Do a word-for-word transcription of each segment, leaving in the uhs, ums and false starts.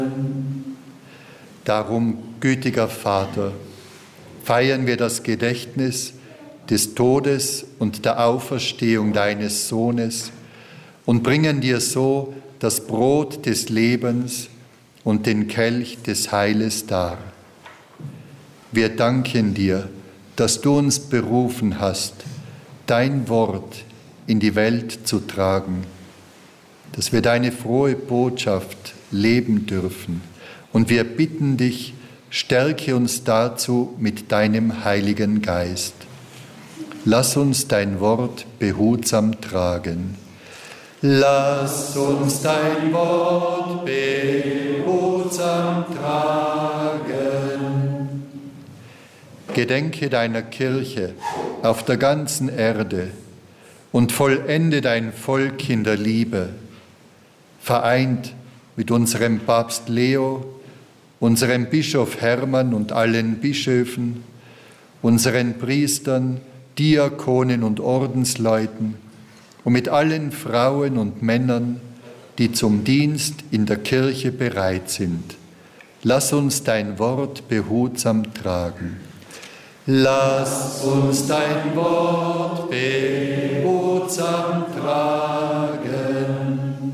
Darum, gütiger Vater, feiern wir das Gedächtnis des Todes und der Auferstehung deines Sohnes und bringen dir so das Brot des Lebens und den Kelch des Heiles dar. Wir danken dir, dass du uns berufen hast, dein Wort in die Welt zu tragen, dass wir deine frohe Botschaft leben dürfen. Und wir bitten dich, stärke uns dazu mit deinem Heiligen Geist. Lass uns dein Wort behutsam tragen. Lass uns dein Wort behutsam tragen. Gedenke deiner Kirche auf der ganzen Erde und vollende dein Volk in der Liebe, vereint mit unserem Papst Leo, unserem Bischof Hermann und allen Bischöfen, unseren Priestern, Diakonen und Ordensleuten und mit allen Frauen und Männern, die zum Dienst in der Kirche bereit sind. Lass uns dein Wort behutsam tragen. Lass uns dein Wort behutsam tragen.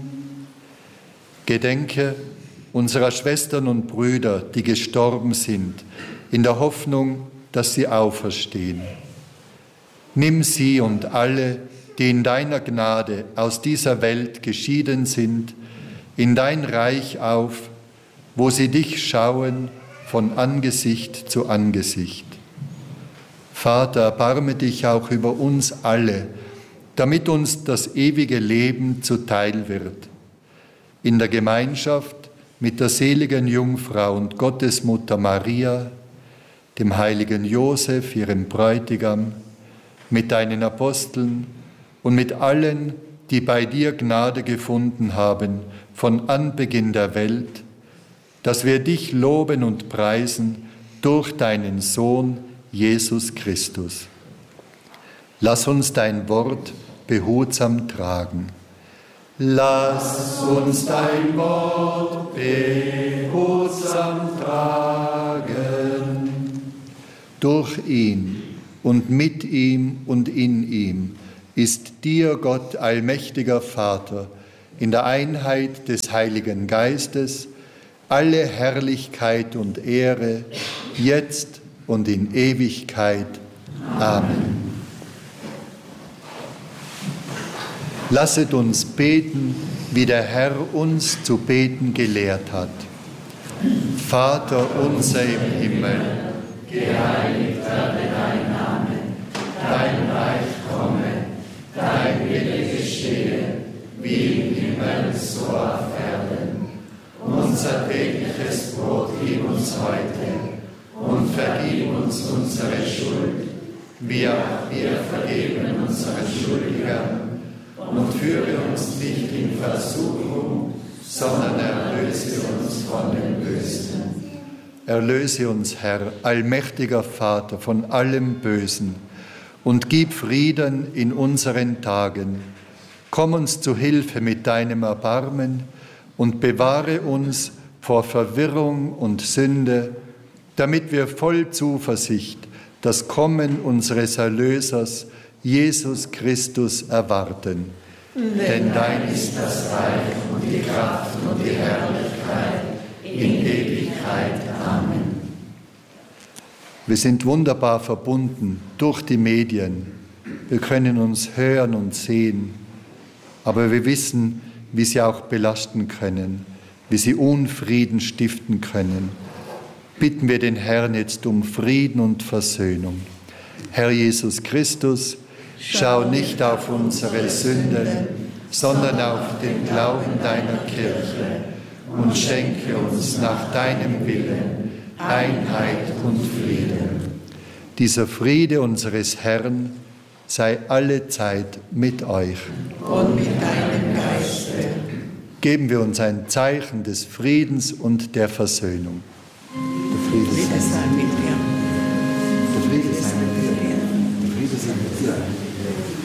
Gedenke unserer Schwestern und Brüder, die gestorben sind, in der Hoffnung, dass sie auferstehen. Nimm sie und alle, die in deiner Gnade aus dieser Welt geschieden sind, in dein Reich auf, wo sie dich schauen von Angesicht zu Angesicht. Vater, erbarme dich auch über uns alle, damit uns das ewige Leben zuteil wird. In der Gemeinschaft mit der seligen Jungfrau und Gottesmutter Maria, dem heiligen Josef, ihrem Bräutigam, mit deinen Aposteln und mit allen, die bei dir Gnade gefunden haben von Anbeginn der Welt, dass wir dich loben und preisen durch deinen Sohn Jesus Christus. Lass uns dein Wort behutsam tragen. Lass uns dein Wort behutsam tragen. Durch ihn und mit ihm und in ihm ist dir, Gott, allmächtiger Vater, in der Einheit des Heiligen Geistes, alle Herrlichkeit und Ehre, jetzt und in Ewigkeit. Amen. Lasset uns beten, wie der Herr uns zu beten gelehrt hat. Vater unser im Himmel, geheiligt werde dein Name, dein Reich komme, dein Wille geschehe, wie im Himmel so auf Erden. Unser tägliches Brot gib uns heute und vergib uns unsere Schuld, wie auch wir vergeben unseren Schuldigern. Und führe uns nicht in Versuchung, sondern erlöse uns von dem Bösen. Erlöse uns, Herr, allmächtiger Vater, von allem Bösen und gib Frieden in unseren Tagen. Komm uns zu Hilfe mit deinem Erbarmen und bewahre uns vor Verwirrung und Sünde, damit wir voll Zuversicht das Kommen unseres Erlösers, Jesus Christus, erwarten. Denn dein ist das Reich und die Kraft und die Herrlichkeit in Ewigkeit. Amen. Wir sind wunderbar verbunden durch die Medien. Wir können uns hören und sehen, aber wir wissen, wie sie auch belasten können, wie sie Unfrieden stiften können. Bitten wir den Herrn jetzt um Frieden und Versöhnung. Herr Jesus Christus, schau nicht auf unsere Sünden, sondern auf den Glauben deiner Kirche und schenke uns nach deinem Willen Einheit und Frieden. Dieser Friede unseres Herrn sei allezeit mit euch. Und mit deinem Geiste. Geben wir uns ein Zeichen des Friedens und der Versöhnung. Der Friede sei